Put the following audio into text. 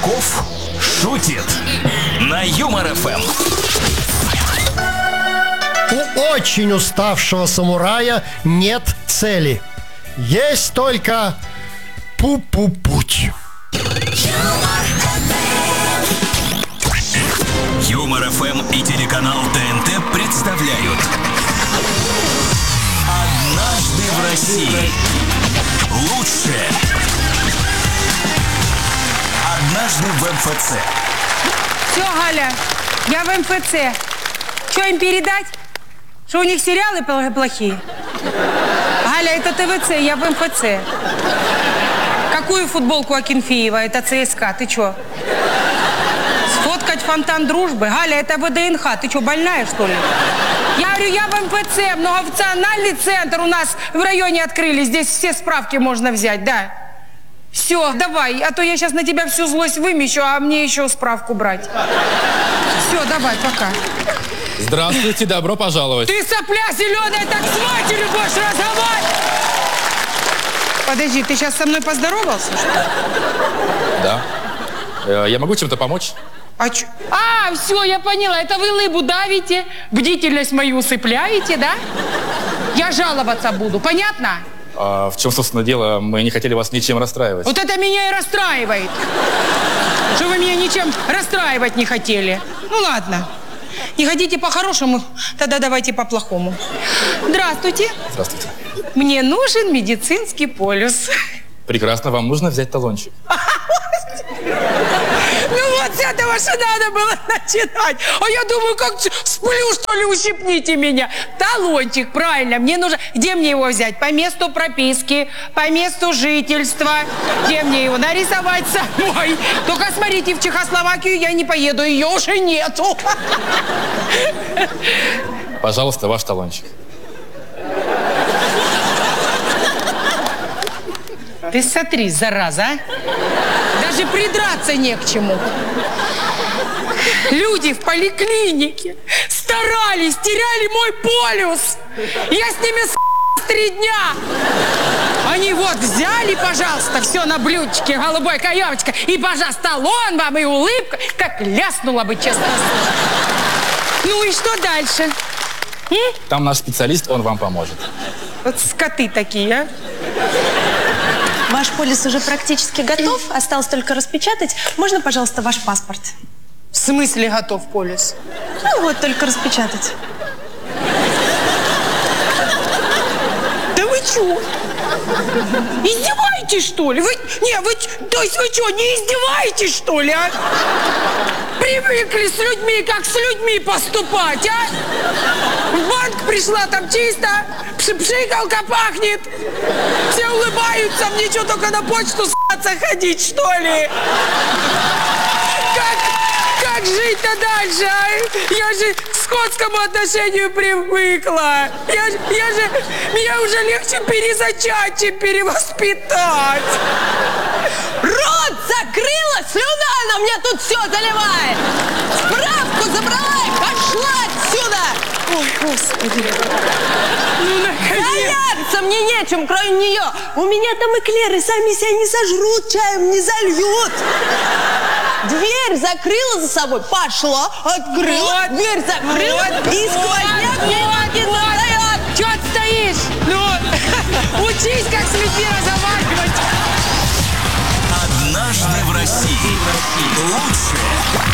Казаков шутит на Юмор ФМ. У очень уставшего самурая нет цели. Есть только путь. Юмор ФМ и телеканал ТНТ представляют «Однажды в России». Лучшее «Однажды в МФЦ». Все, Галя, я в МФЦ. Что им передать? Что у них сериалы плохие? Галя, это ТВЦ, я в МФЦ. Какую футболку Акинфеева? Это ЦСКА, ты чё? Сфоткать фонтан дружбы? Галя, это ВДНХ, ты чё, больная, что ли? Я говорю, я в МФЦ, многофункциональный центр у нас в районе открыли. Здесь все справки можно взять, да. Все, давай, а то я сейчас на тебя всю злость вымещу, а мне еще справку брать. Все, давай, пока. Здравствуйте, добро пожаловать. Ты сопля зеленая, так с матерью будешь разговаривать! Подожди, ты сейчас со мной поздоровался, что ли? Да. Я могу чем-то помочь? Все, я поняла, это вы лыбу давите, бдительность мою усыпляете, да? Я жаловаться буду, понятно? В чем, собственно, дело? Мы не хотели вас ничем расстраивать. Вот это меня и расстраивает. Что вы меня ничем расстраивать не хотели. Ну ладно. Не хотите по-хорошему, тогда давайте по-плохому. Здравствуйте. Здравствуйте. Мне нужен медицинский полюс. Прекрасно, вам нужно взять талончик. Ну вот с этого же надо было начинать. А я думаю, как сплю, что ли, ущипните меня. Талончик, правильно, мне нужно... Где мне его взять? По месту прописки, по месту жительства. Где мне его нарисовать самой? Только смотрите, в Чехословакию я не поеду, ее уже нету. Пожалуйста, ваш талончик. Ты смотри, зараза, а? Даже придраться не к чему. Люди в поликлинике старались, теряли мой полюс. Я с ними с 3 дня. Они вот взяли, пожалуйста, все на блюдечке, голубой каемочка. И, пожалуйста, талон вам и улыбка. Как ляснула бы, честно. Ну и что дальше? Там наш специалист, он вам поможет. Вот скоты такие, а? Ваш полис уже практически готов. Осталось только распечатать. Можно, пожалуйста, ваш паспорт? В смысле готов полис? Ну вот, только распечатать. Да вы чё? Издеваетесь, что ли? То есть вы что, не издеваетесь, что ли, а? Привыкли с людьми, как с людьми поступать, а? В банк пришла, там чисто, пшикалка пахнет. Все улыбаются, мне что, только на почту с***ться ходить, что ли? Как жить-то дальше, а? Я же к скотскому отношению привыкла. Меня уже легче перезачать, чем перевоспитать. Рот закрыла, слюна на мне тут все заливает. Справку забрала и пошла отсюда. Ой, Господи. Ну, наконец. Заняться мне нечем, кроме нее. У меня там эклеры сами себя не сожрут, чаем не зальют. Дверь закрыла за собой, пошла, открыла, вот, дверь закрыла, вот, и сквозняк мне не дает. Чё ты стоишь? Ну, учись, как с людьми разговаривать. «Однажды в России». Лучшее